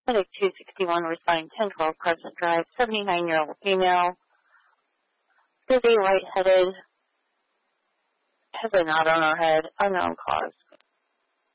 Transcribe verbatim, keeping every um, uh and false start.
Medic two sixty-one responding ten twelve Crescent Drive, seventy-nine-year-old female, busy, lightheaded, has a knot on her head, unknown cause.